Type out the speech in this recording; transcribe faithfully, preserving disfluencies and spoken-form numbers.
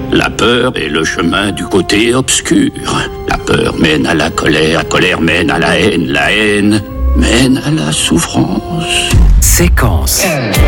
La peur est le chemin du côté obscur. La peur mène à la colère, la colère mène à la haine, la haine mène à la souffrance. Séquence.